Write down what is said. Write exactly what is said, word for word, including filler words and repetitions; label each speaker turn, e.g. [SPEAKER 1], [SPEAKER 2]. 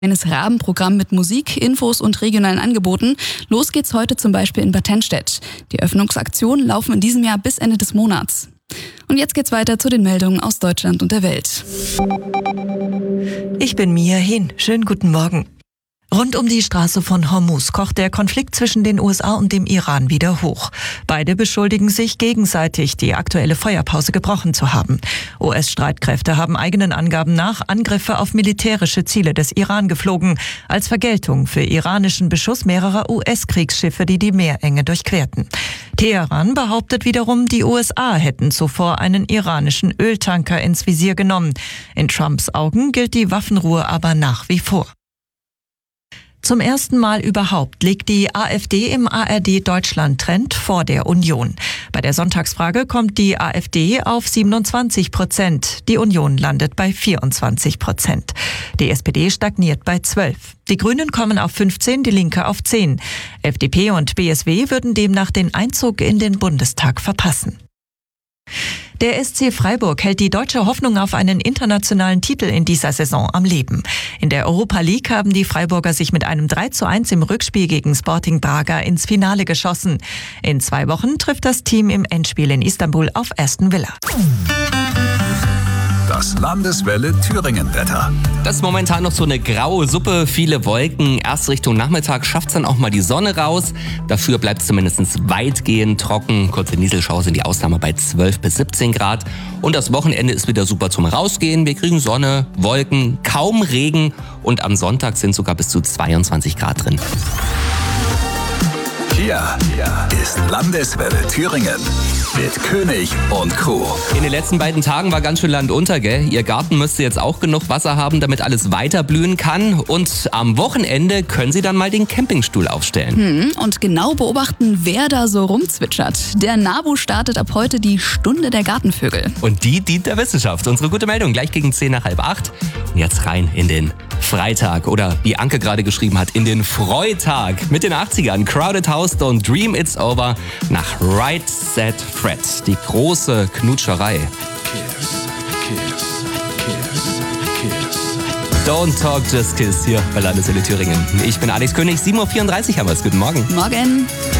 [SPEAKER 1] Eines Rahmenprogramm mit Musik, Infos und regionalen Angeboten. Los geht's heute zum Beispiel in Bad Tennstedt. Die Öffnungsaktionen laufen in diesem Jahr bis Ende des Monats. Und jetzt geht's weiter zu den Meldungen aus Deutschland und der Welt.
[SPEAKER 2] Ich bin Mia Hin. Schönen guten Morgen. Rund um die Straße von Hormuz kocht der Konflikt zwischen den U S A und dem Iran wieder hoch. Beide beschuldigen sich gegenseitig, die aktuelle Feuerpause gebrochen zu haben. U S-Streitkräfte haben eigenen Angaben nach Angriffe auf militärische Ziele des Iran geflogen, als Vergeltung für iranischen Beschuss mehrerer U S-Kriegsschiffe, die die Meerenge durchquerten. Teheran behauptet wiederum, die U S A hätten zuvor einen iranischen Öltanker ins Visier genommen. In Trumps Augen gilt die Waffenruhe aber nach wie vor. Zum ersten Mal überhaupt liegt die AfD im A R D-Deutschland-Trend vor der Union. Bei der Sonntagsfrage kommt die AfD auf siebenundzwanzig Prozent. Die Union landet bei vierundzwanzig Prozent. Die S P D stagniert bei zwölf. Die Grünen kommen auf fünfzehn, die Linke auf zehn. F D P und B S W würden demnach den Einzug in den Bundestag verpassen. Der S C Freiburg hält die deutsche Hoffnung auf einen internationalen Titel in dieser Saison am Leben. In der Europa League haben die Freiburger sich mit einem drei zu eins im Rückspiel gegen Sporting Braga ins Finale geschossen. In zwei Wochen trifft das Team im Endspiel in Istanbul auf Aston Villa.
[SPEAKER 3] Das Landeswelle Thüringen-Wetter.
[SPEAKER 4] Das ist momentan noch so eine graue Suppe, viele Wolken. Erst Richtung Nachmittag schafft es dann auch mal die Sonne raus. Dafür bleibt es zumindest weitgehend trocken. Kurze Nieselschauer sind die Ausnahme bei zwölf bis siebzehn Grad. Und das Wochenende ist wieder super zum Rausgehen. Wir kriegen Sonne, Wolken, kaum Regen. Und am Sonntag sind sogar bis zu zweiundzwanzig Grad drin.
[SPEAKER 3] Hier ist Landeswelle Thüringen mit König und Crew.
[SPEAKER 4] In den letzten beiden Tagen war ganz schön Land unter, gell? Ihr Garten müsste jetzt auch genug Wasser haben, damit alles weiter blühen kann. Und am Wochenende können Sie dann mal den Campingstuhl aufstellen.
[SPEAKER 1] Hm, und genau beobachten, wer da so rumzwitschert. Der NABU startet ab heute die Stunde der Gartenvögel.
[SPEAKER 4] Und die dient der Wissenschaft. Unsere gute Meldung gleich gegen zehn nach halb acht. Und jetzt rein in den Freitag oder wie Anke gerade geschrieben hat, in den Freitag mit den achtzigern. Crowded House, Don't Dream It's Over nach Right Set Fred. Die große Knutscherei.
[SPEAKER 3] Kiss, kiss, kiss, kiss.
[SPEAKER 4] Don't Talk, Just Kiss hier bei Landeswelle Thüringen. Ich bin Alex König, sieben Uhr vierunddreißig haben wir es. Guten Morgen.
[SPEAKER 1] Morgen.